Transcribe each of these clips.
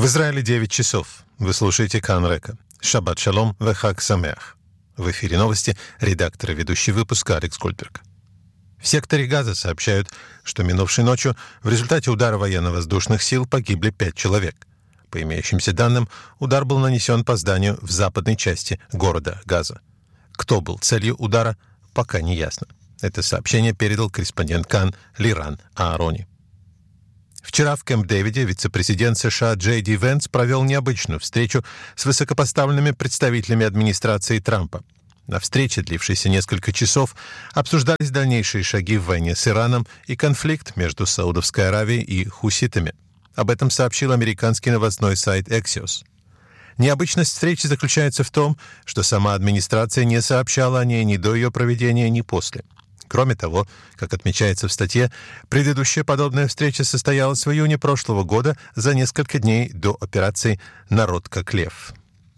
Израиле 9 часов. Вы слушаете Кан Река. Шаббат шалом вехаг самеах. В эфире новости, редактор и ведущий выпуска Алекс Гольдберг. В секторе Газа сообщают, что минувшей ночью в результате удара военно-воздушных сил погибли 5 человек. По имеющимся данным, удар был нанесен по зданию в западной части города Газа. Кто был целью удара, пока не ясно. Это сообщение передал корреспондент Кан Лиран Аарони. Вчера в Кэмп-Дэвиде вице-президент США Джей Ди Венс провел необычную встречу с высокопоставленными представителями администрации Трампа. На встрече, длившейся несколько часов, обсуждались дальнейшие шаги в войне с Ираном и конфликт между Саудовской Аравией и хуситами. Об этом сообщил американский новостной сайт Axios. Необычность встречи заключается в том, что сама администрация не сообщала о ней ни до ее проведения, ни после. Кроме того, как отмечается в статье, предыдущая подобная встреча состоялась в июне прошлого года за несколько дней до операции «Народ как лев».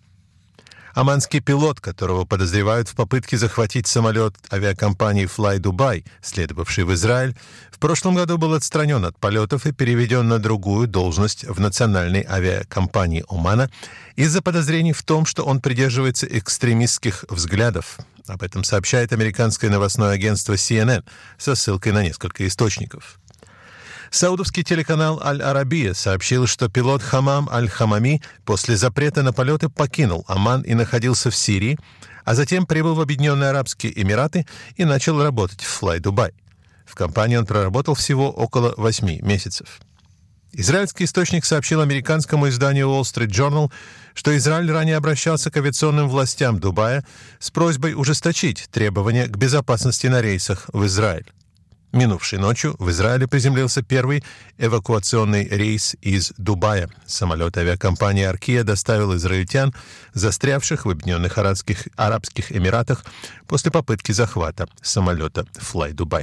Оманский пилот, которого подозревают в попытке захватить самолет авиакомпании Fly Dubai, следовавший в Израиль, в прошлом году был отстранен от полетов и переведен на другую должность в национальной авиакомпании Омана из-за подозрений в том, что он придерживается экстремистских взглядов. Об этом сообщает американское новостное агентство CNN со ссылкой на несколько источников. Саудовский телеканал Аль-Арабия сообщил, что пилот Хамам Аль-Хамами после запрета на полеты покинул Оман и находился в Сирии, а затем прибыл в Объединенные Арабские Эмираты и начал работать в Fly Dubai. В компании он проработал всего около 8 месяцев. Израильский источник сообщил американскому изданию Wall Street Journal, что Израиль ранее обращался к авиационным властям Дубая с просьбой ужесточить требования к безопасности на рейсах в Израиль. Минувшей ночью в Израиле приземлился первый эвакуационный рейс из Дубая. Самолет авиакомпании «Аркия» доставил израильтян, застрявших в Объединенных Арабских Эмиратах после попытки захвата самолета Fly Dubai.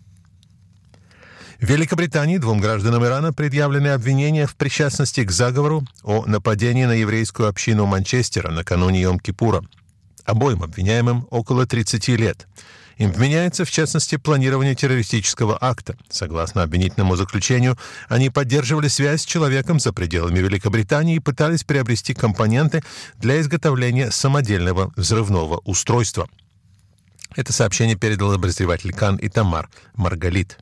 В Великобритании 2 гражданам Ирана предъявлены обвинения в причастности к заговору о нападении на еврейскую общину Манчестера накануне Йом-Кипура. Обоим обвиняемым около 30 лет. Им вменяется, в частности, планирование террористического акта. Согласно обвинительному заключению, они поддерживали связь с человеком за пределами Великобритании и пытались приобрести компоненты для изготовления самодельного взрывного устройства. Это сообщение передал обозреватель Кан Итамар Маргалит.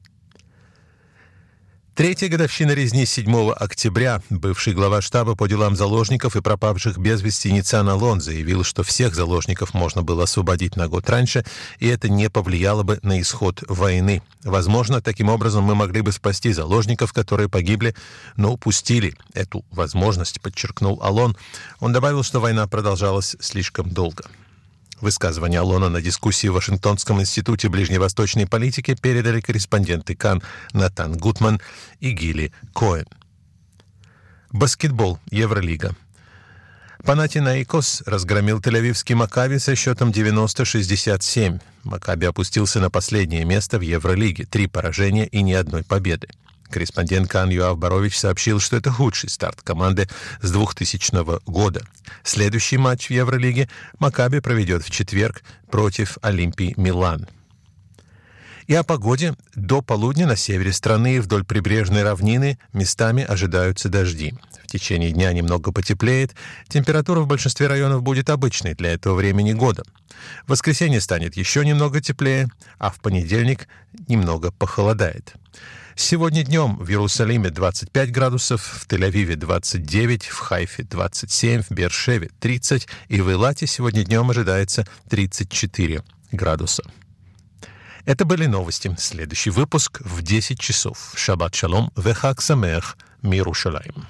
3-я годовщина резни 7 октября. Бывший глава штаба по делам заложников и пропавших без вести Ницан Алон заявил, что всех заложников можно было освободить на год раньше, и это не повлияло бы на исход войны. Возможно, таким образом мы могли бы спасти заложников, которые погибли, но упустили эту возможность, подчеркнул Алон. Он добавил, что война продолжалась слишком долго. Высказывание Алона на дискуссии в Вашингтонском институте ближневосточной политики передали корреспонденты Кан Натан Гутман и Гили Коэн. Баскетбол. Евролига. Панатинаикос разгромил Тель-Авивский Маккаби со счетом 90-67. Маккаби опустился на последнее место в Евролиге. 3 поражения и ни одной победы. Корреспондент Кан Юав Борович сообщил, что это худший старт команды с 2000 года. Следующий матч в Евролиге Маккаби проведет в четверг против Олимпии Милан. И о погоде. До полудня на севере страны и вдоль прибрежной равнины местами ожидаются дожди. В течение дня немного потеплеет. Температура в большинстве районов будет обычной для этого времени года. В воскресенье станет еще немного теплее, а в понедельник немного похолодает. Сегодня днем в Иерусалиме 25 градусов, в Тель-Авиве 29, в Хайфе 27, в Беэр-Шеве 30 и в Эйлате сегодня днем ожидается 34 градуса. Это были новости. Следующий выпуск в 10 часов. Шаббат шалом вехаг самеах миерушалаим.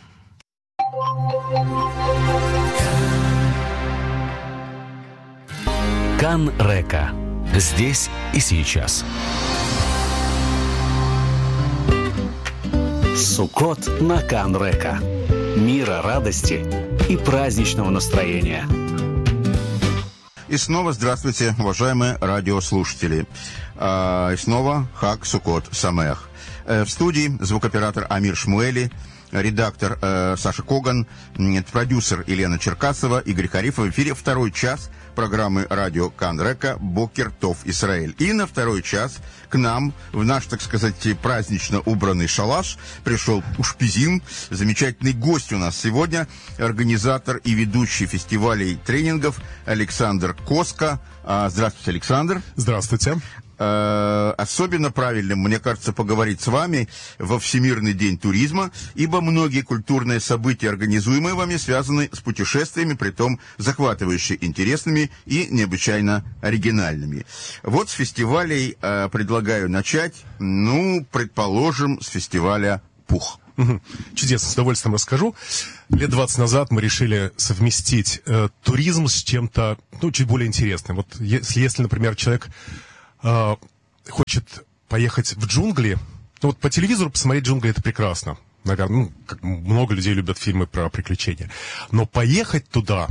Кан Река. Здесь и сейчас. Суккот на Кан Река. Мира, радости и праздничного настроения. И снова здравствуйте, уважаемые радиослушатели. И снова Хаг Суккот Самеах. В студии звукооператор Амир Шмуэли. редактор Саша Коган, продюсер Елена Черкасова, Игорь Харифов. В эфире второй час программы радио Кан-Река «Бокер Тов Исраэль». И на второй час к нам в наш, так сказать, празднично убранный шалаш пришел Ушпизин. Замечательный гость у нас сегодня, организатор и ведущий фестивалей тренингов Александр Коска. Здравствуйте, Александр. Здравствуйте. Особенно правильным, мне кажется, поговорить с вами во Всемирный день туризма, ибо многие культурные события, организуемые вами, связаны с путешествиями, притом захватывающе интересными и необычайно оригинальными. Вот с фестивалей предлагаю начать, предположим, с фестиваля «Пух». Чудесно, с удовольствием расскажу. Лет 20 назад мы решили совместить туризм с чем-то, чуть более интересным. Вот если, например, человек хочет поехать в джунгли, вот по телевизору посмотреть джунгли — это прекрасно. Наверное, как много людей любят фильмы про приключения. Но поехать туда,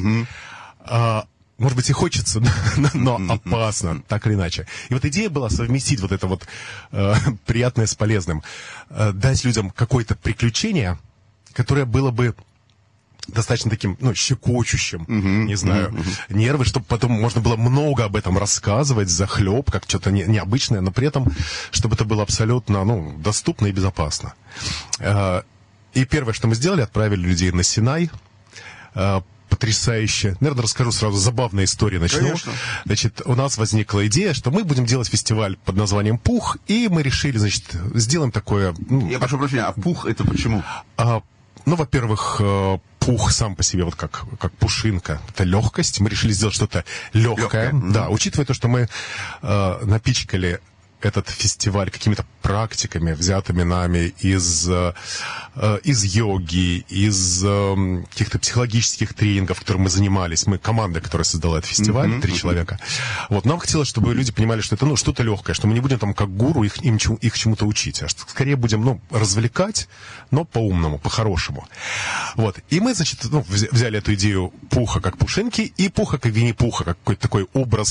может быть, и хочется, но опасно, так или иначе. И вот идея была совместить вот это вот приятное с полезным. Дать людям какое-то приключение, которое было бы достаточно таким, щекочущим, нервы, чтобы потом можно было много об этом рассказывать, захлеб, как что-то необычное, но при этом, чтобы это было абсолютно, доступно и безопасно. И первое, что мы сделали, отправили людей на Синай. Потрясающе. Наверное, расскажу сразу, забавную историю начну. Конечно. Значит, у нас возникла идея, что мы будем делать фестиваль под названием «Пух», и мы решили, значит, сделаем такое... Я прошу прощения, а «Пух» — это почему? Во-первых, пух сам по себе, вот как пушинка, это легкость. Мы решили сделать что-то легкое. Да, учитывая то, что мы напичкали этот фестиваль какими-то практиками, взятыми нами из йоги, из каких-то психологических тренингов, которыми мы занимались. Мы команда, которая создала этот фестиваль, 3 человека. Вот, нам хотелось, чтобы люди понимали, что это, что-то легкое, что мы не будем там как гуру их чему-то учить, а что скорее будем, развлекать, но по-умному, по-хорошему. Вот. И мы, значит, взяли эту идею пуха как пушинки и пуха как Винни-Пуха, как какой-то такой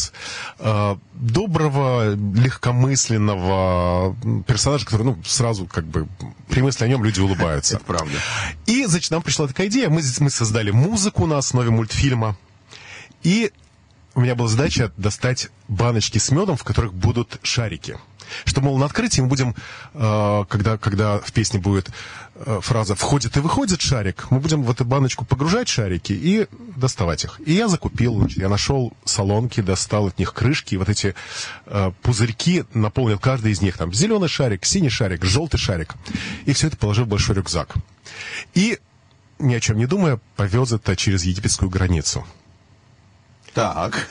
доброго, легкомысленного персонажа, который, сразу, при мысли о нем люди улыбаются. Это правда. И, значит, нам пришла такая идея. Мы создали музыку на основе мультфильма. И у меня была задача достать баночки с медом, в которых будут шарики. Что, мол, на открытии мы будем, когда в песне будет фраза «входит и выходит шарик», мы будем в эту баночку погружать шарики и доставать их. И я закупил, я нашел солонки, достал от них крышки, и вот эти пузырьки наполнил каждый из них. Там зеленый шарик, синий шарик, желтый шарик. И все это положил в большой рюкзак. И, ни о чем не думая, повез это через египетскую границу. Так.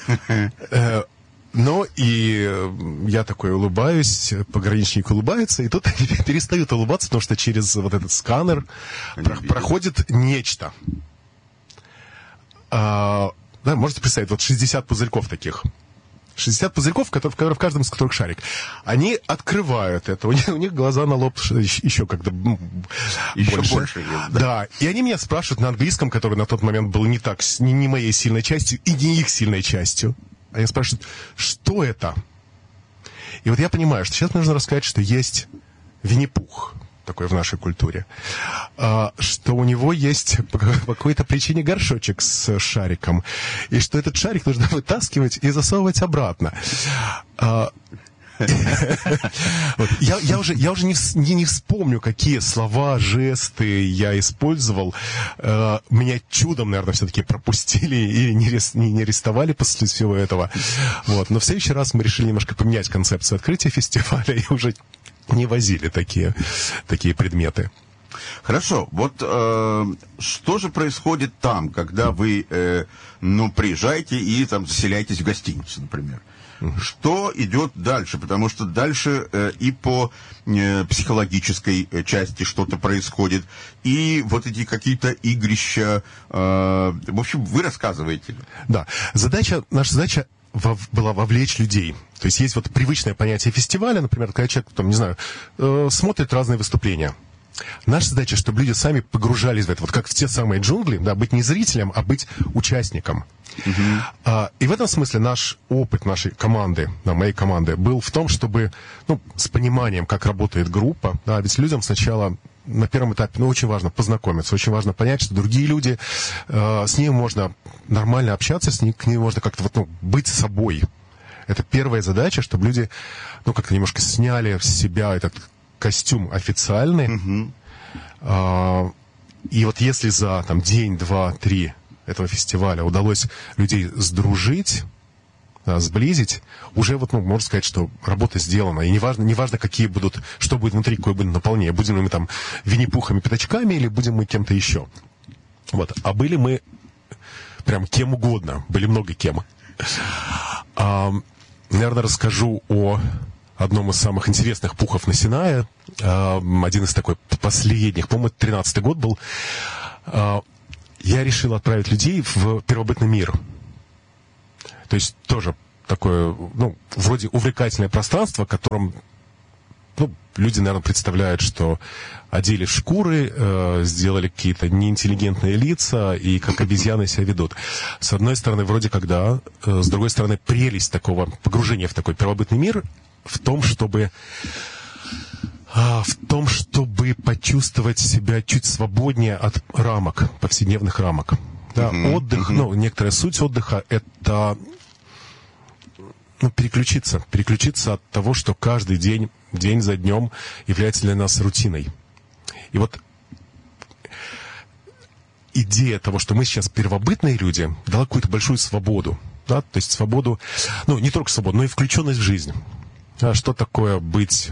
И я такой улыбаюсь, пограничник улыбается, и тут они перестают улыбаться, потому что через вот этот сканер проходит нечто. Можете представить, вот 60 пузырьков таких. 60 пузырьков, в каждом из которых шарик. Они открывают это, у них глаза на лоб еще как-то больше. Да, и они меня спрашивают на английском, который на тот момент был не моей сильной частью и не их сильной частью. Они спрашивают, что это? И вот я понимаю, что сейчас нужно рассказать, что есть Винни-Пух, такой в нашей культуре, что у него есть по какой-то причине горшочек с шариком, и что этот шарик нужно вытаскивать и засовывать обратно. Я уже не вспомню, какие слова, жесты я использовал. Меня чудом, наверное, все-таки пропустили и не арестовали после всего этого. Вот. Но в следующий раз мы решили немножко поменять концепцию открытия фестиваля и уже не возили такие предметы. Хорошо. Вот что же происходит там, когда вы приезжаете и там заселяетесь в гостиницу, например? Что идет дальше? Потому что дальше и по психологической части что-то происходит, и вот эти какие-то игрища. В общем, вы рассказываете. Да. Наша задача была вовлечь людей. То есть есть вот привычное понятие фестиваля, например, когда человек, смотрит разные выступления. Наша задача, чтобы люди сами погружались в это, вот как в те самые джунгли, да, быть не зрителем, а быть участником. И в этом смысле наш опыт нашей команды, да, моей команды, был в том, чтобы, с пониманием, как работает группа, да, ведь людям сначала на первом этапе, очень важно познакомиться, очень важно понять, что другие люди, с ними можно нормально общаться, к ним можно как-то быть собой. Это первая задача, чтобы люди, как-то немножко сняли с себя этот костюм официальный. И вот если за день, два, три этого фестиваля удалось людей сдружить, сблизить, уже можно сказать, что работа сделана. И неважно, какие будут, что будет внутри, какое будет наполнение. Будем ли мы Винни-Пухами, Пятачками, или будем мы кем-то еще. Вот. А были мы прям кем угодно. Были много кем. Наверное, расскажу о одном из самых интересных пухов на Синае. Один из такой последних, по-моему, 13-й год был. Я решил отправить людей в первобытный мир. То есть тоже такое, вроде увлекательное пространство, в котором, люди, наверное, представляют, что одели шкуры, сделали какие-то неинтеллигентные лица и как обезьяны себя ведут. С одной стороны, вроде как да, с другой стороны, прелесть такого погружения в такой первобытный мир в том, чтобы почувствовать себя чуть свободнее от рамок, повседневных рамок. Да, отдых, некоторая суть отдыха — это переключиться от того, что каждый день за днем является для нас рутиной. И вот идея того, что мы сейчас первобытные люди, дала какую-то большую свободу. Да? То есть свободу, не только свободу, но и включенность в жизнь. А что такое быть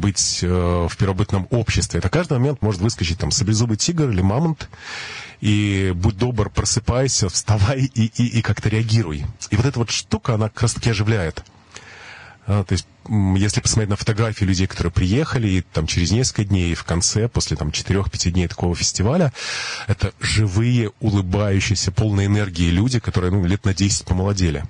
в первобытном обществе? Это каждый момент может выскочить саблезубый тигр или мамонт, и будь добр, просыпайся, вставай и как-то реагируй. И вот эта вот штука, она как раз-таки оживляет. То есть, если посмотреть на фотографии людей, которые приехали, и через несколько дней, в конце, после 4-5 дней такого фестиваля, это живые, улыбающиеся, полные энергии люди, которые лет на 10 помолодели.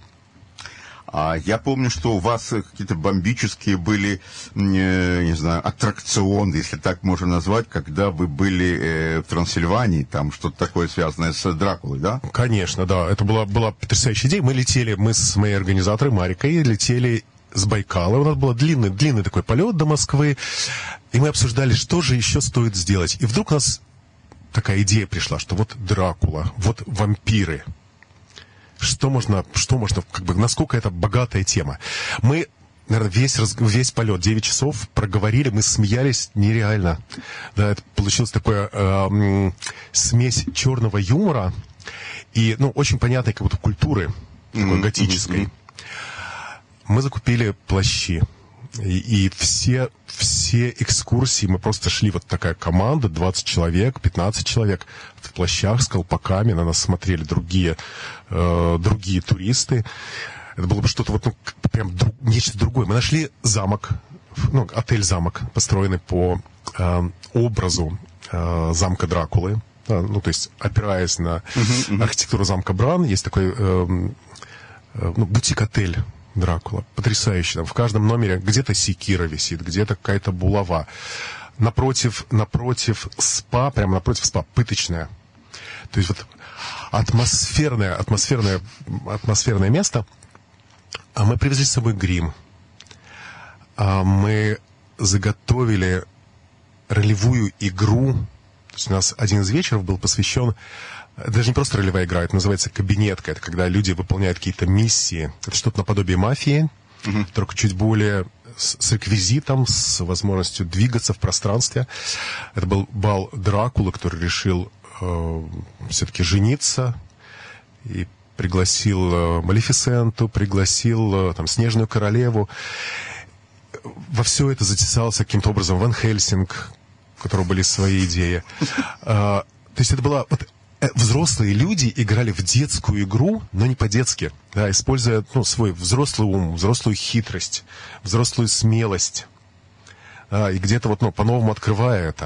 Я помню, что у вас какие-то бомбические были, не знаю, аттракционы, если так можно назвать, когда вы были в Трансильвании, там что-то такое связанное с Дракулой, да? Конечно, да. Это была потрясающая идея. Мы с моей организаторой Марикой летели с Байкала. У нас был длинный такой полет до Москвы. И мы обсуждали, что же еще стоит сделать. И вдруг у нас такая идея пришла, что вот Дракула, вот вампиры. Что можно, насколько это богатая тема. Мы, наверное, весь полет, 9 часов проговорили, мы смеялись нереально. Да, это получилась такая смесь черного юмора и, очень понятной как будто культуры, такой готической. Мы закупили плащи. И все экскурсии мы просто шли, вот такая команда, 20 человек, 15 человек в плащах с колпаками, на нас смотрели другие туристы. Это было бы что-то прям нечто другое. Мы нашли замок, отель-замок, построенный по образу замка Дракулы. То есть, опираясь на архитектуру замка Бран, есть такой бутик-отель Дракула. Потрясающе. В каждом номере где-то секира висит, где-то какая-то булава. Напротив спа, прямо напротив спа, пыточная. То есть атмосферное место. А мы привезли с собой грим. Мы заготовили ролевую игру. То есть у нас один из вечеров был посвящен... Даже не просто ролевая игра, это называется кабинетка. Это когда люди выполняют какие-то миссии. Это что-то наподобие мафии, только чуть более с реквизитом, с возможностью двигаться в пространстве. Это был бал Дракулы, который решил все-таки жениться. И пригласил Малефисенту, пригласил Снежную королеву. Во все это затесался каким-то образом Ван Хельсинг, у которого были свои идеи. То есть это была... Взрослые люди играли в детскую игру, но не по-детски, да, используя свой взрослый ум, взрослую хитрость, взрослую смелость, и где-то по-новому открывая это.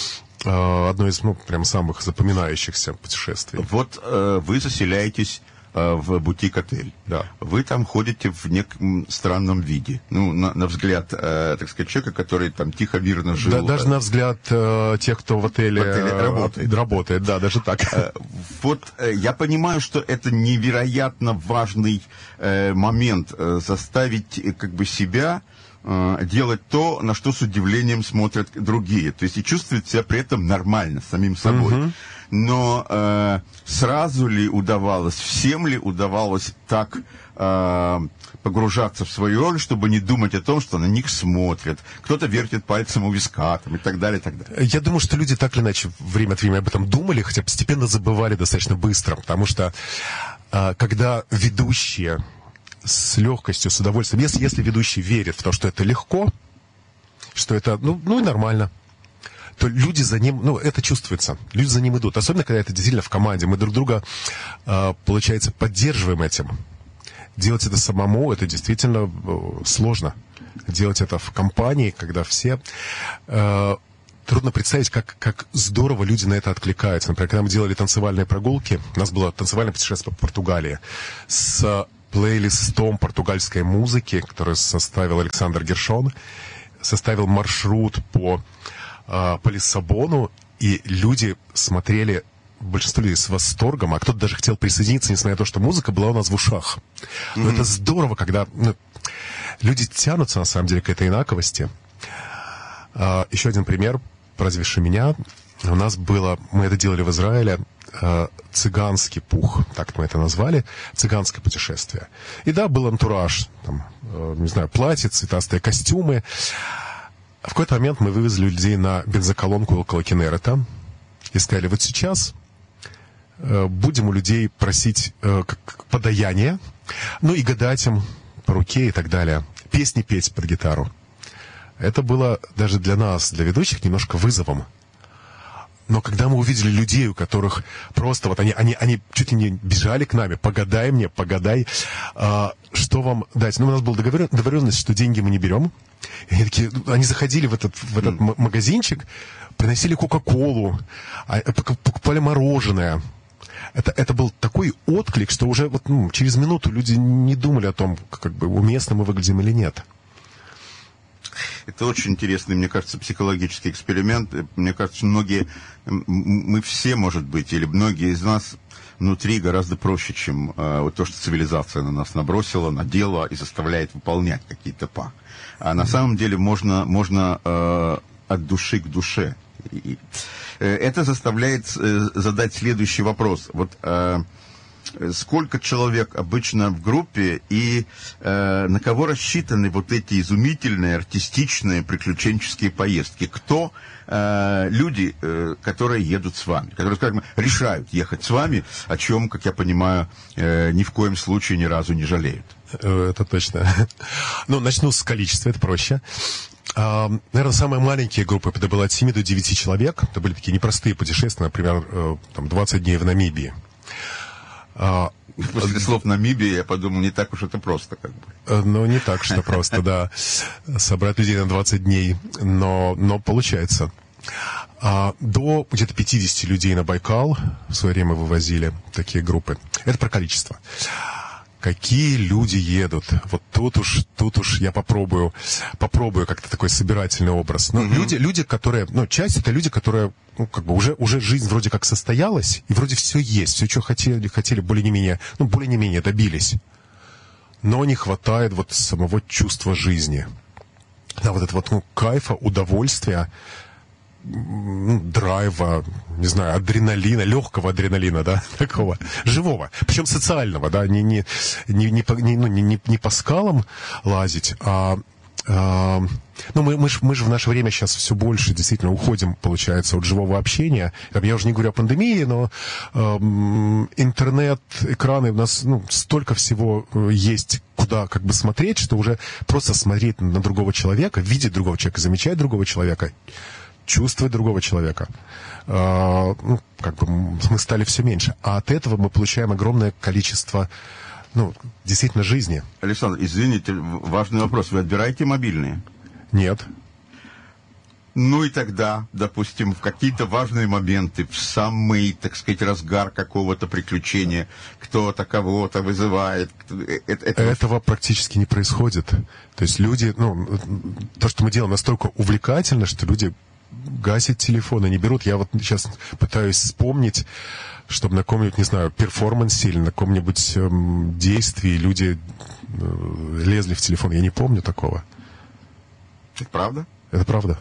Одно из прям самых запоминающихся путешествий. Вот вы заселяетесь в бутик-отель. Да. Вы там ходите в неком странном виде. Ну, на взгляд, так сказать, человека, который там тихо, мирно жил. Да, даже на взгляд тех, кто в отеле работает, да, даже так. Вот я понимаю, что это невероятно важный момент заставить как бы себя делать то, на что с удивлением смотрят другие. То есть и чувствовать себя при этом нормально, самим собой. Но сразу ли удавалось, всем ли удавалось так погружаться в свою роль, чтобы не думать о том, что на них смотрят, кто-то вертит пальцем у виска там, и так далее, и так далее. Я думаю, что люди так или иначе время от времени об этом думали, хотя постепенно забывали достаточно быстро, потому что когда ведущие с легкостью, с удовольствием, если ведущий верит в то, что это легко, что это, ну и нормально, то люди за ним, это чувствуется, люди за ним идут. Особенно, когда это действительно в команде. Мы друг друга, получается, поддерживаем этим. Делать это самому, это действительно сложно. Делать это в компании, когда все... Трудно представить, как здорово люди на это откликаются. Например, когда мы делали танцевальные прогулки, у нас было танцевальное путешествие по Португалии с плейлистом португальской музыки, который составил Александр Гершон, составил маршрут по Лиссабону, и люди смотрели, большинство людей с восторгом, а кто-то даже хотел присоединиться, несмотря на то, что музыка была у нас в ушах. Но это здорово, когда люди тянутся, на самом деле, к этой инаковости. Еще один пример, поразивший меня. У нас было, мы это делали в Израиле, цыганский пух, так мы это назвали, цыганское путешествие. И да, был антураж, там, не знаю, платья, цветастые костюмы. В какой-то момент мы вывезли людей на бензоколонку около Кенерета и сказали, вот сейчас будем у людей просить подаяние, ну и гадать им по руке и так далее, песни петь под гитару. Это было даже для нас, для ведущих, немножко вызовом. Но когда мы увидели людей, у которых просто вот они чуть ли не бежали к нами, погадай мне, погадай, что вам дать. У нас была договоренность, что деньги мы не берем. И они заходили в этот магазинчик, приносили Кока-Колу, покупали мороженое. Это был такой отклик, что уже через минуту люди не думали о том, как бы уместно мы выглядим или нет. Это очень интересный, мне кажется, психологический эксперимент. Мне кажется, мы все, может быть, или многие из нас внутри гораздо проще, чем вот то, что цивилизация на нас набросила, надела и заставляет выполнять какие-то па. А на самом деле можно от души к душе. И это заставляет задать следующий вопрос. Вот сколько человек обычно в группе и на кого рассчитаны вот эти изумительные, артистичные, приключенческие поездки? Кто люди, которые едут с вами, которые, скажем, решают ехать с вами, о чем, как я понимаю, ни в коем случае ни разу не жалеют? Это точно. Начну с количества, это проще. Наверное, самые маленькие группы, это было от 7 до 9 человек. Это были такие непростые путешествия, например, 20 дней в Намибии. После слов Намибия я подумал, не так уж это просто, как бы. Не так уж это просто, да. Собрать людей на 20 дней, но получается. До где-то 50 людей на Байкал в свое время вывозили такие группы. Это про количество. Какие люди едут? Вот тут уж я попробую как-то такой собирательный образ. Люди, которые, часть это люди, которые, уже жизнь вроде как состоялась, и вроде все есть, все, что хотели более-не менее добились. Но не хватает вот самого чувства жизни. Да, вот этого кайфа, удовольствия, драйва, не знаю, адреналина, легкого адреналина, да, такого, живого, причем социального, да, не по скалам лазить, мы же в наше время сейчас все больше действительно уходим, получается, от живого общения. Я уже не говорю о пандемии, но интернет, экраны, у нас столько всего есть, куда как бы смотреть, что уже просто смотреть на другого человека, видеть другого человека, замечать другого человека, чувствовать другого человека. Мы стали все меньше. А от этого мы получаем огромное количество, действительно, жизни. Александр, извините, важный вопрос. Вы отбираете мобильные? Нет. Ну и тогда, допустим, в какие-то важные моменты, в самый, так сказать, разгар какого-то приключения, кто-то кого-то вызывает. Этого практически не происходит. То есть люди, то, что мы делаем, настолько увлекательно, что люди гасят телефоны, не берут. Я вот сейчас пытаюсь вспомнить, чтобы на каком-нибудь, не знаю, перформансе или на каком-нибудь действии люди лезли в телефон. Я не помню такого. Это правда? Это правда.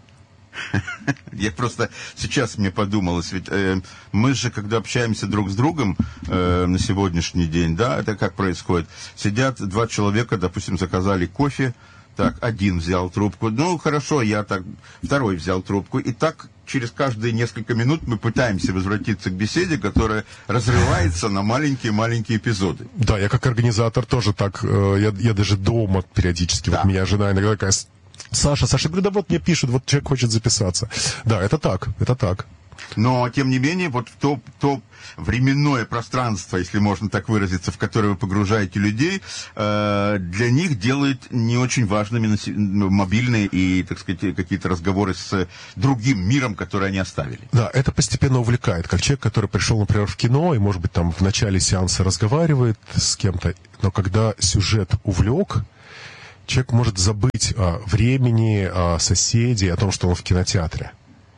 Я просто сейчас мне подумалось, ведь мы же, когда общаемся друг с другом на сегодняшний день, да, это как происходит? Сидят два человека, допустим, заказали кофе, так, один взял трубку, ну, хорошо, я так, второй взял трубку, и так через каждые несколько минут мы пытаемся возвратиться к беседе, которая разрывается на маленькие-маленькие эпизоды. Да, я как организатор тоже так, я даже дома периодически, да. Вот меня жена иногда такая... Саша, говорю, да вот мне пишут, вот человек хочет записаться. Да, это так. Но, тем не менее, вот в то временное пространство, если можно так выразиться, в которое вы погружаете людей, для них делает не очень важными мобильные и, так сказать, какие-то разговоры с другим миром, который они оставили. Да, это постепенно увлекает. Как человек, который пришел, например, в кино, и, может быть, там в начале сеанса разговаривает с кем-то, но когда сюжет увлек, человек может забыть о времени, о соседе, о том, что он в кинотеатре.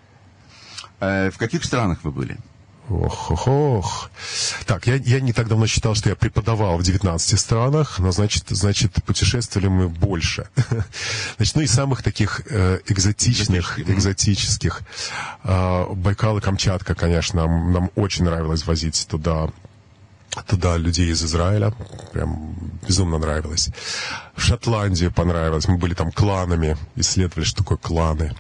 В каких странах вы были? Ох. Так, я не так давно считал, что я преподавал в 19 странах, но, значит, путешествовали мы больше. Значит, из самых таких экзотических. Байкал и Камчатка, конечно, нам очень нравилось возить туда людей из Израиля. Прям безумно нравилось. В Шотландию понравилось. Мы были там кланами, исследовали, что такое кланы.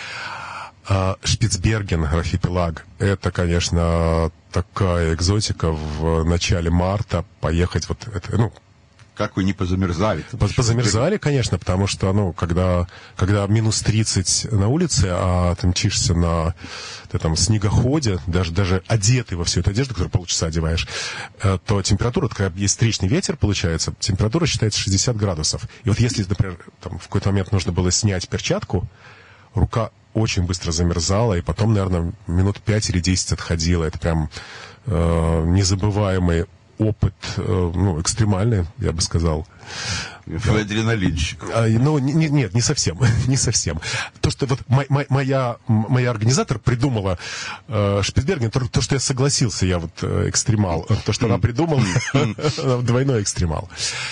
Шпицберген, архипелаг. Это, конечно, такая экзотика. В начале марта поехать вот это, Как вы не позамерзали? Позамерзали, конечно, потому что, когда минус 30 на улице, а ты мчишься на снегоходе, даже одетый во всю эту одежду, которую полчаса одеваешь, то температура, когда есть встречный ветер, получается, температура считается 60 градусов. И вот если, например, в какой-то момент нужно было снять перчатку, рука очень быстро замерзала, и потом, наверное, минут 5 или 10 отходила. Это прям незабываемый опыт, экстремальный, я бы сказал. Вы адреналинщик. Нет, не совсем. Не совсем. То, что вот моя организатор придумала Шпицберген, то, что я согласился, я вот экстремал. То, что она придумала, двойной экстремал.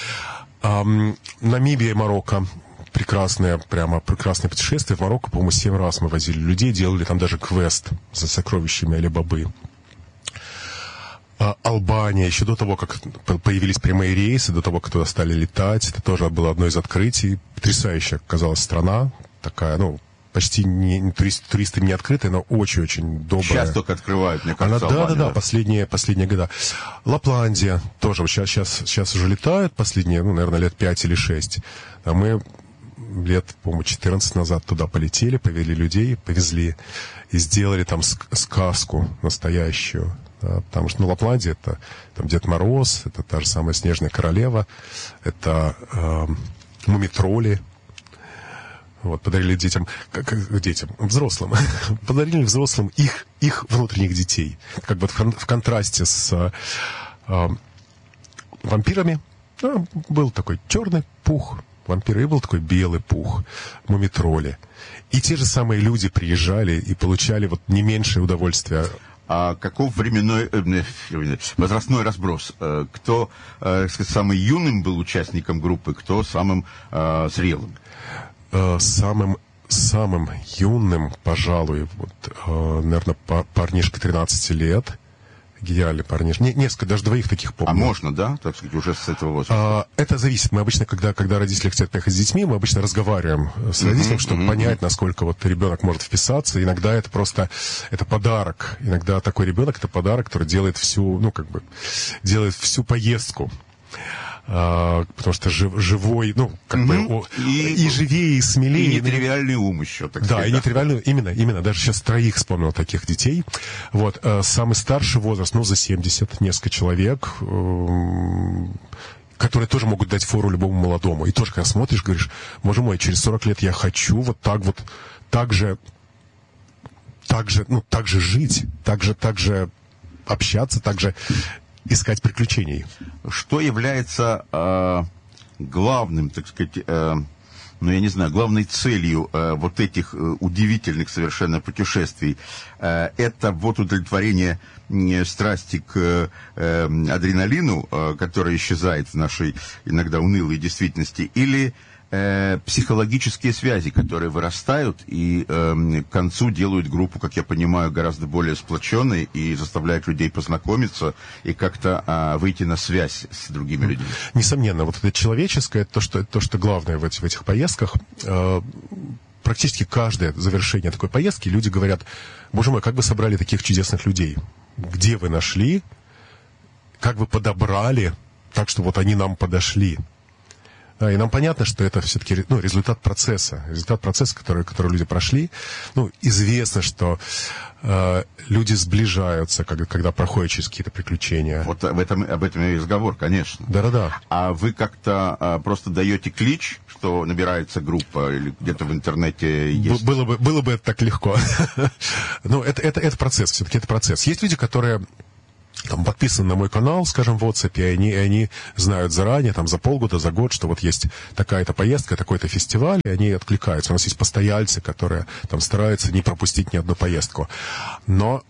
Намибия и Марокко. Прекрасное путешествие. В Марокко, по-моему, 7 раз мы возили людей, делали там даже квест за сокровищами Али-Бабы. Албания, еще до того, как появились прямые рейсы, до того, как туда стали летать, это тоже было одно из открытий. Потрясающая оказалась страна, такая, почти туристам не открытая, но очень-очень добрая. Сейчас только открывают, мне кажется, Да, последние года. Лапландия тоже, вот сейчас уже летают, последние, наверное, лет 5 или 6. А мы лет, по-моему, 14 назад туда полетели, повели людей, повезли и сделали там сказку настоящую. Да, потому что Лапландия — это там Дед Мороз, это та же самая Снежная Королева, это мумитроли. Вот, подарили взрослым, подарили взрослым их внутренних детей. Как бы в контрасте с вампирами. Был такой черный пух вампиры, и был такой белый пух, мумитроли. И те же самые люди приезжали и получали вот не меньшее удовольствие. А каков возрастной разброс? Кто самым юным был участником группы, кто самым зрелым? Самым юным, пожалуй, наверное, парнишка 13 лет. Гениальный парниш. Несколько, даже двоих таких помню. А можно, да? Так сказать, уже с этого возраста? Это зависит. Мы обычно, когда родители хотят поехать с детьми, мы обычно разговариваем с родителем, чтобы понять, насколько вот ребенок может вписаться. Иногда это просто, это подарок. Иногда такой ребенок — это подарок, который делает делает всю поездку. Потому что живой, и живее, и смелее. И нетривиальный ум еще, так сказать. Да, и нетривиальный, именно. Даже сейчас 3 вспомнил таких детей. Вот, самый старший возраст, за 70, несколько человек. которые тоже могут дать фору любому молодому. И тоже, когда смотришь, говоришь, боже мой, через 40 лет я хочу вот так же жить, так же общаться, так же искать приключений. Что является главным, так сказать, главной целью вот этих удивительных совершенно путешествий? Это вот удовлетворение страсти к адреналину, который исчезает в нашей иногда унылой действительности, или психологические связи, которые вырастают и к концу делают группу, как я понимаю, гораздо более сплоченной и заставляют людей познакомиться и как-то выйти на связь с другими людьми. Несомненно, вот это человеческое, то, что главное в этих поездках. Практически каждое завершение такой поездки люди говорят: боже мой, как вы собрали таких чудесных людей? Где вы нашли? Как вы подобрали так, что вот они нам подошли? И нам понятно, что это все-таки результат процесса, который люди прошли. Известно, что люди сближаются, когда проходят через какие-то приключения. Вот об этом и разговор, конечно. Да-да-да. А вы как-то просто даете клич, что набирается группа, или где-то в интернете есть? Было бы это так легко. Но это процесс, все-таки это процесс. Есть люди, которые подписаны на мой канал, скажем, в WhatsApp, и они знают заранее, за полгода, за год, что вот есть такая-то поездка, такой-то фестиваль, и они откликаются. У нас есть постояльцы, которые стараются не пропустить ни одну поездку. Но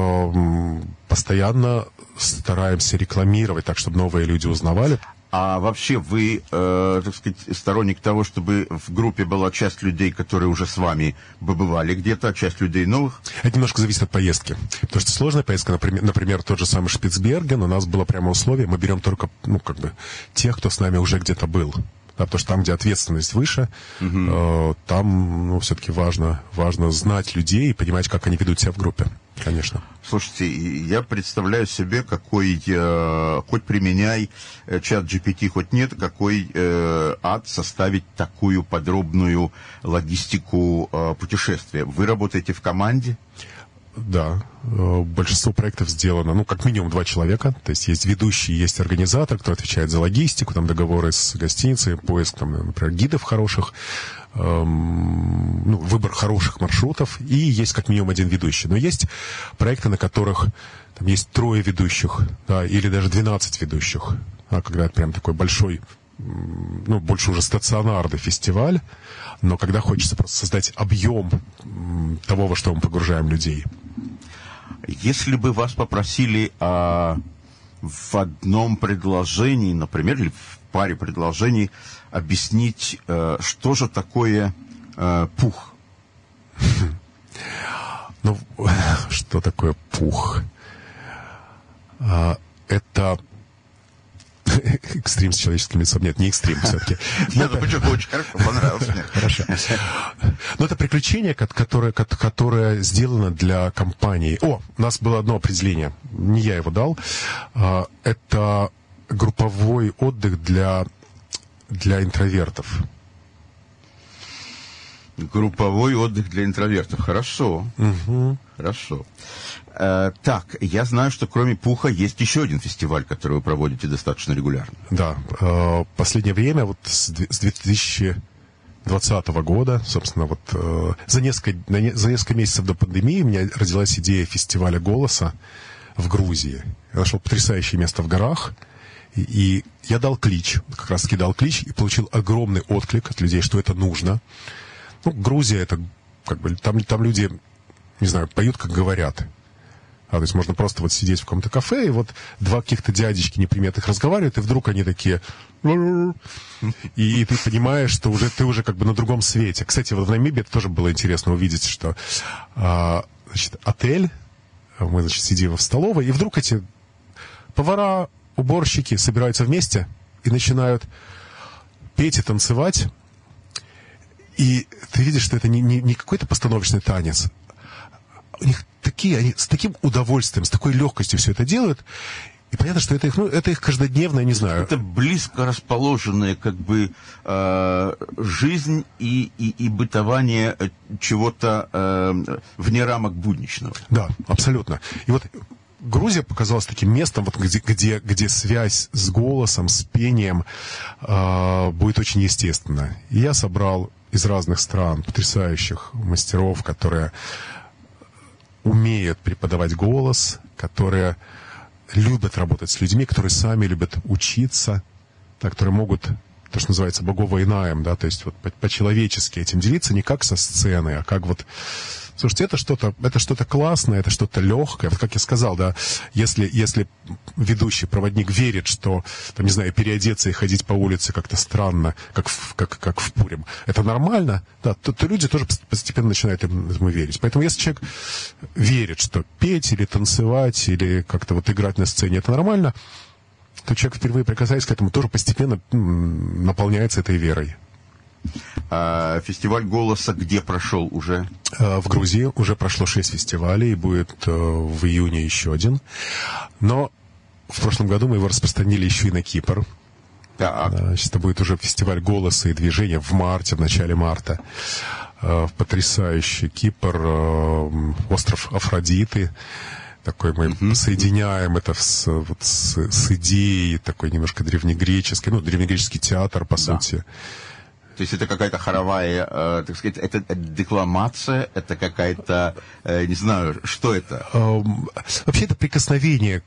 постоянно стараемся рекламировать так, чтобы новые люди узнавали. А вообще вы, так сказать, сторонник того, чтобы в группе была часть людей, которые уже с вами побывали где-то, а часть людей новых? Это немножко зависит от поездки. Потому что сложная поездка, например, тот же самый Шпицберген, у нас было прямо условие, мы берем только, тех, кто с нами уже где-то был. Да, потому что там, где ответственность выше, там, все-таки важно знать людей и понимать, как они ведут себя в группе. Конечно. Слушайте, я представляю себе, какой, хоть применяй чат GPT, хоть нет, какой ад составить такую подробную логистику путешествия. Вы работаете в команде? Да, большинство проектов сделано, как минимум 2 человека, то есть ведущий, есть организатор, кто отвечает за логистику, договоры с гостиницей, поиск, например, гидов хороших, выбор хороших маршрутов, и есть как минимум 1 ведущий. Но есть проекты, на которых есть 3 ведущих, да, или даже 12 ведущих, когда это прям такой большой, больше уже стационарный фестиваль, но когда хочется просто создать объем того, во что мы погружаем людей. Если бы вас попросили в одном предложении, например, или в паре предложений объяснить, что же такое пух? Что такое пух? Это экстрим с человеческим лицом. Нет, не экстрим все-таки. Почему очень хорошо, понравилось мне. Хорошо. Но это приключение, которое сделано для компании. У нас было одно определение. Не я его дал. Это групповой отдых для интровертов. Групповой отдых для интровертов. Хорошо. Угу. Хорошо. Так, я знаю, что кроме Пуха есть еще один фестиваль, который вы проводите достаточно регулярно. Да. Последнее время, с 2020 года, собственно, за несколько месяцев до пандемии у меня родилась идея фестиваля голоса в Грузии. Я нашел потрясающее место в горах, и я дал клич, как раз-таки дал клич, и получил огромный отклик от людей, что это нужно. Грузия, это там люди, не знаю, поют, как говорят. То есть можно просто сидеть в каком-то кафе, и 2 каких-то дядечки неприметных разговаривают, и вдруг они такие... И ты понимаешь, что ты уже на другом свете. Кстати, в Намибии это тоже было интересно увидеть, что отель, мы, сидим в столовой, и вдруг эти повара, уборщики собираются вместе и начинают петь и танцевать. И ты видишь, что это не какой-то постановочный танец. У них они с таким удовольствием, с такой легкостью все это делают. И понятно, что это их каждодневное, не знаю. Это близко расположенная жизнь и бытование чего-то вне рамок будничного. Да, абсолютно. И Грузия показалась таким местом, вот, где связь с голосом, с пением будет очень естественна. И я собрал из разных стран потрясающих мастеров, которые умеют преподавать голос, которые любят работать с людьми, которые сами любят учиться, да, которые могут, то, что называется, боговойнаем, да, то есть вот по-человечески этим делиться, не как со сцены, а как вот... Слушайте, это что-то классное, это что-то легкое. Вот как я сказал, да, если ведущий, проводник верит, что, там, не знаю, переодеться и ходить по улице как-то странно, как в Пурим, это нормально, да, то люди тоже постепенно начинают этому верить. Поэтому если человек верит, что петь или танцевать, или как-то вот играть на сцене, это нормально, то человек, впервые прикасаясь к этому, тоже постепенно наполняется этой верой. Фестиваль голоса где прошел уже? В Грузии уже прошло 6 фестивалей, и будет в июне еще один. Но в прошлом году мы его распространили еще и на Кипр. Сейчас это будет уже фестиваль голоса и движения в марте, в начале марта. Потрясающий Кипр, остров Афродиты. Такой мы соединяем это с идеей такой немножко древнегреческой, древнегреческий театр, по сути. То есть это какая-то хоровая, так сказать, это декламация, это какая-то, не знаю, что это? Вообще это прикосновение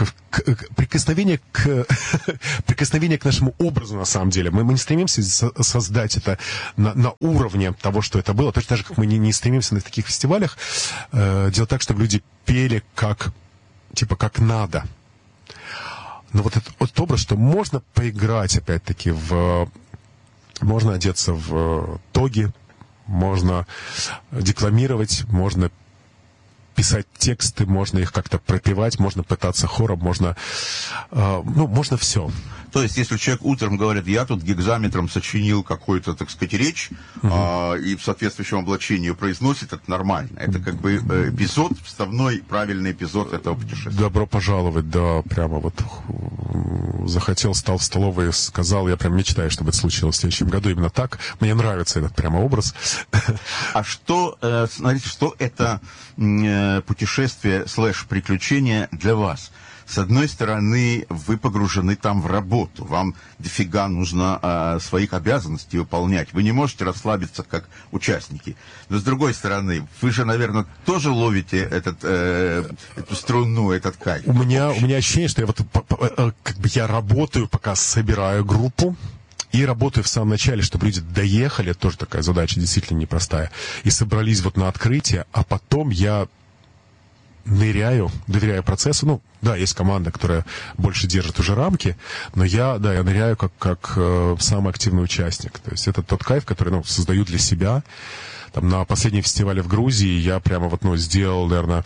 к нашему образу, на самом деле. Мы не стремимся создать это на уровне того, что это было. Точно так же, как мы не стремимся на таких фестивалях делать так, чтобы люди пели как надо. Но вот этот образ, что можно поиграть, опять-таки, можно одеться в тоги, можно декламировать, можно писать тексты, можно их как-то пропевать, можно пытаться хором, можно все. То есть, если человек утром говорит, я тут гекзаметром сочинил какую-то, так сказать, речь, и в соответствующем облачении ее произносит, это нормально. Это как бы эпизод, вставной, правильный эпизод этого путешествия. Добро пожаловать, да, прямо вот захотел, стал в столовой, сказал, я прям мечтаю, чтобы это случилось в следующем году именно так. Мне нравится этот прямо образ. А смотрите, что это путешествие / приключение для вас? С одной стороны, вы погружены там в работу, вам дофига нужно своих обязанностей выполнять, вы не можете расслабиться как участники. Но с другой стороны, вы же, наверное, тоже ловите эту струну, этот кайф. У меня ощущение, что я работаю, пока собираю группу, и работаю в самом начале, чтобы люди доехали, это тоже такая задача действительно непростая, и собрались вот на открытие, а потом я ныряю, доверяю процессу. Есть команда, которая больше держит уже рамки, но я ныряю как самый активный участник. То есть это тот кайф, который создаю для себя. Там, на последнем фестивале в Грузии я прямо сделал, наверное,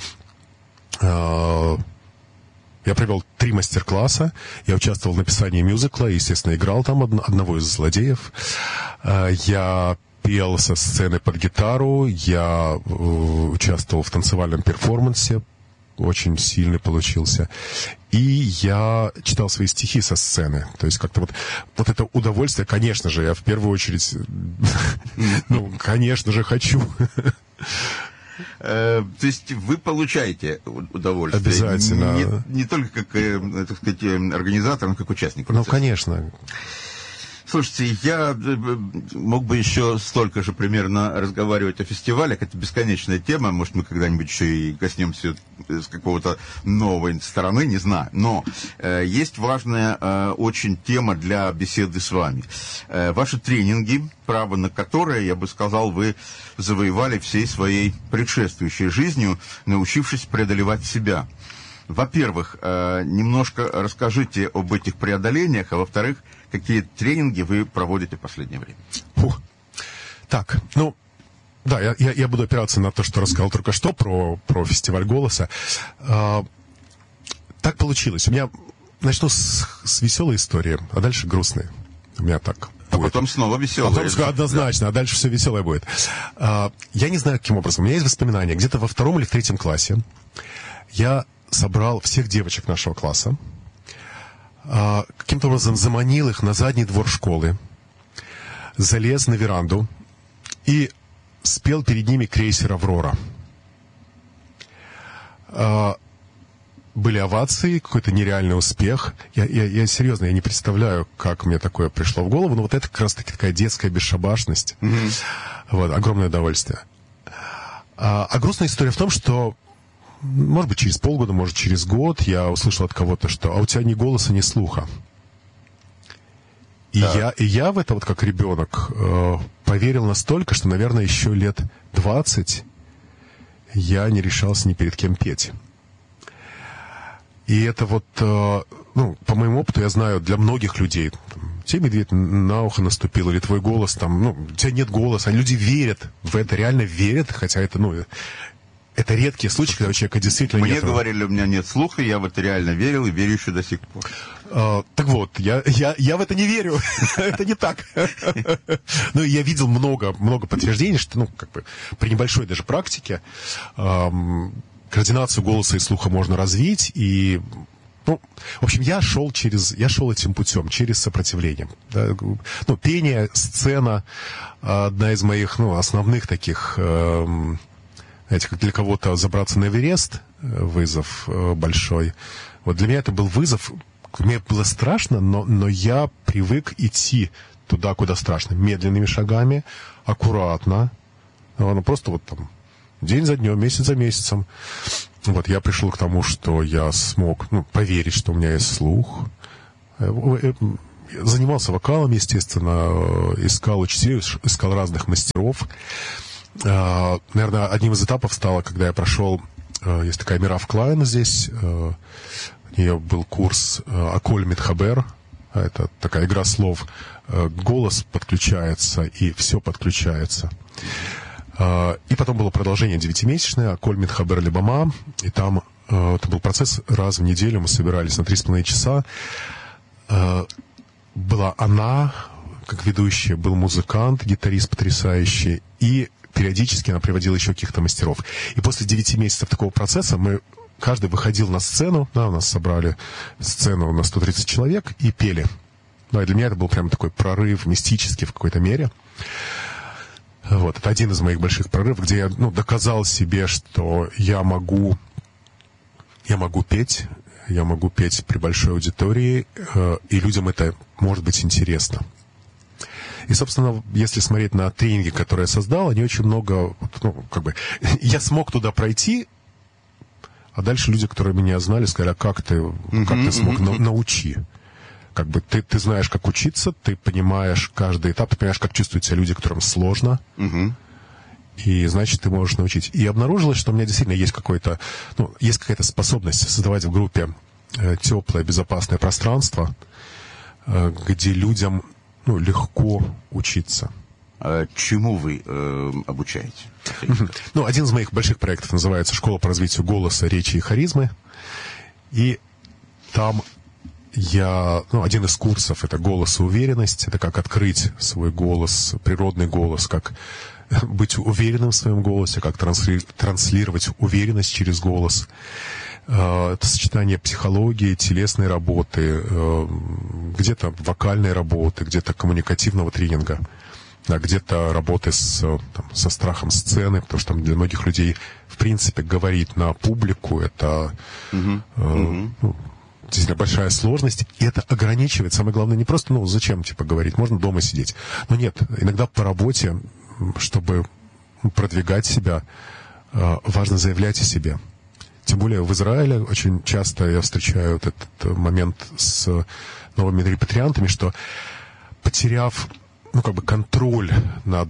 я провел 3 мастер-класса, я участвовал в написании мюзикла, естественно, играл там одного из злодеев. Я пел со сцены под гитару, я участвовал в танцевальном перформансе, очень сильный получился. И я читал свои стихи со сцены. То есть как-то вот это удовольствие, конечно же, я в первую очередь, конечно же, хочу. То есть вы получаете удовольствие. Обязательно. Не только как, так сказать, организатор, но как участник. Конечно. Слушайте, я мог бы еще столько же примерно разговаривать о фестивалях. Это бесконечная тема. Может, мы когда-нибудь еще и коснемся с какого-то новой стороны, не знаю. Но есть важная очень тема для беседы с вами. Ваши тренинги, право на которые, я бы сказал, вы завоевали всей своей предшествующей жизнью, научившись преодолевать себя. Во-первых, немножко расскажите об этих преодолениях, а во-вторых, какие тренинги вы проводите в последнее время? Так, я буду опираться на то, что рассказал только что про фестиваль голоса. Так получилось. У меня начну с веселой истории, а дальше грустные. У меня так. А потом снова веселая. Потом однозначно, а дальше все веселое будет. Я не знаю, каким образом. У меня есть воспоминания. Где-то во 2 или 3 классе я собрал всех девочек нашего класса, каким-то образом заманил их на задний двор школы, залез на веранду и спел перед ними крейсер «Аврора». были овации, какой-то нереальный успех. Я серьезно, я не представляю, как мне такое пришло в голову, но вот это как раз-таки такая детская бесшабашность. Вот, огромное удовольствие. А грустная история в том, что, может быть, через полгода, может, через год я услышал от кого-то, что «а у тебя ни голоса, ни слуха». И я в это вот как ребенок поверил настолько, что, наверное, еще лет 20 я не решался ни перед кем петь. И это вот, по моему опыту, я знаю, для многих людей, тебе медведь на ухо наступил, или твой голос там, у тебя нет голоса, а люди верят в это, реально верят, хотя это, это редкие случаи, когда у человека действительно нет. Мне говорили, у меня нет слуха, я в это реально верил и верю еще до сих пор. Так вот, я в это не верю. Это не так. Но я видел много подтверждений, что, при небольшой даже практике координацию голоса и слуха можно развить, и, в общем, я шел этим путем, через сопротивление. Да? Пение, сцена, одна из моих, основных таких, знаете, как для кого-то забраться на Эверест, вызов большой. Вот для меня это был вызов, мне было страшно, но я привык идти туда, куда страшно, медленными шагами, аккуратно, просто вот там, день за днем, месяц за месяцем. Вот я пришел к тому, что я смог поверить, что у меня есть слух. Занимался вокалом, естественно, искал учителей, искал разных мастеров. Наверное, одним из этапов стало, когда я прошел, есть такая Мирав Клайн здесь, у нее был курс Аколь Митхабер, это такая игра слов, голос подключается и все подключается. И потом было продолжение 9-месячное, Аколь Митхабер Либама, и там это был процесс, раз в неделю мы собирались на 3,5 часа. Была она, как ведущая, был музыкант, гитарист потрясающий, и периодически она приводила еще каких-то мастеров. И после 9 месяцев такого процесса каждый выходил на сцену, у нас собрали сцену на 130 человек и пели. И для меня это был прям такой прорыв мистический в какой-то мере. Вот, это один из моих больших прорывов, где я доказал себе, что я могу петь при большой аудитории, и людям это может быть интересно. И, собственно, если смотреть на тренинги, которые я создал, они очень много, я смог туда пройти, а дальше люди, которые меня знали, сказали, а как ты смог, научи. Ты знаешь, как учиться, ты понимаешь каждый этап, ты понимаешь, как чувствуют себя люди, которым сложно, и, значит, ты можешь научить. И обнаружилось, что у меня действительно есть какая-то способность создавать в группе теплое, безопасное пространство, где людям легко учиться. А чему вы обучаете? Один из моих больших проектов называется «Школа по развитию голоса, речи и харизмы». И там один из курсов — это голос и уверенность. Это как открыть свой голос, природный голос, как быть уверенным в своем голосе, как транслировать уверенность через голос. Это сочетание психологии, телесной работы, где-то вокальной работы, где-то коммуникативного тренинга, где-то работы со страхом сцены, потому что там для многих людей, в принципе, говорить на публику — это действительно большая сложность, и это ограничивает. Самое главное, не просто, зачем, говорить, можно дома сидеть. Но нет, иногда по работе, чтобы продвигать себя, важно заявлять о себе. Тем более в Израиле очень часто я встречаю этот момент с новыми репатриантами, что, потеряв, контроль над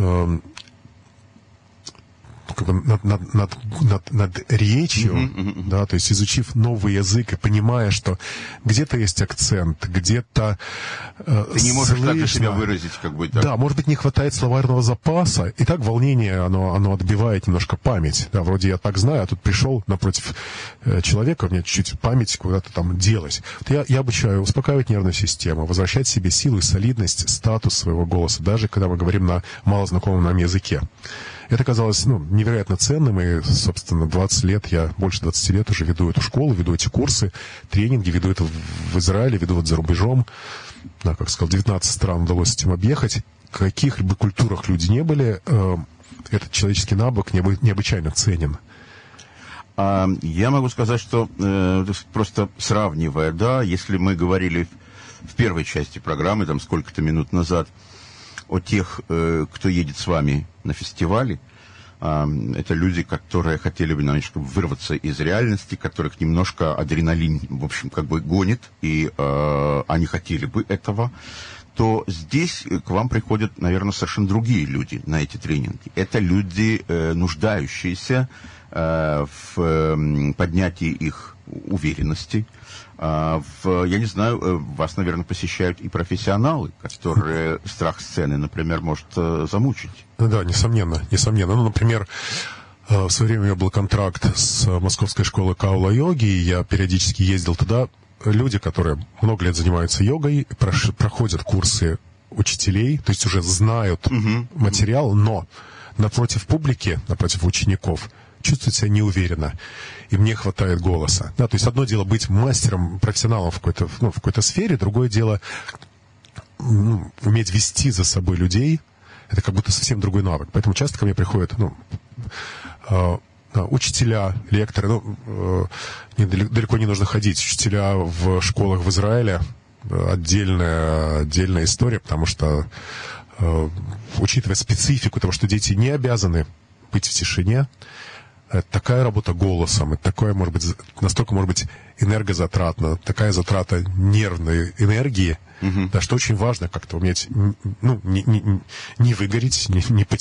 речью, да, то есть изучив новый язык и понимая, что где-то есть акцент, где-то ты не можешь так себя выразить, Да, может быть, не хватает словарного запаса, и так волнение, оно отбивает немножко память. Да, вроде я так знаю, а тут пришел напротив человека, у меня чуть-чуть память куда-то там делась. Вот я обучаю успокаивать нервную систему, возвращать себе силу и солидность, статус своего голоса, даже когда мы говорим на малознакомом нам языке. Это казалось невероятно ценным, и, собственно, больше 20 лет уже веду эту школу, веду эти курсы, тренинги, веду это в Израиле, веду за рубежом. Да, как сказал, 19 стран удалось этим объехать. В каких бы культурах люди не были, этот человеческий навык необычайно ценен. Я могу сказать, что просто сравнивая, да, если мы говорили в первой части программы, там сколько-то минут назад, о тех, кто едет с вами на фестивале, это люди, которые хотели бы немножко вырваться из реальности, которых немножко адреналин, в общем, как бы гонит, и они хотели бы этого, то здесь к вам приходят, наверное, совершенно другие люди на эти тренинги. Это люди, нуждающиеся в поднятии их уверенности. Я не знаю, вас, наверное, посещают и профессионалы, которые страх сцены, например, может замучить. Да, несомненно. Ну, например, в свое время у меня был контракт с Московской школой Каула-йоги, и я периодически ездил туда. Люди, которые много лет занимаются йогой, проходят курсы учителей, то есть уже знают материал, но напротив публики, напротив учеников чувствуют себя неуверенно, им не хватает голоса. Да, то есть одно дело быть мастером, профессионалом в какой-то сфере, другое дело уметь вести за собой людей. Это как будто совсем другой навык. Поэтому часто ко мне приходят учителя, лекторы. Далеко не нужно ходить. Учителя в школах в Израиле отдельная история, потому что, учитывая специфику того, что дети не обязаны быть в тишине, это такая работа голосом, это такое, может быть, настолько, может быть, энергозатратно, такая затрата нервной энергии, да, что очень важно как-то уметь, не выгореть, не потерять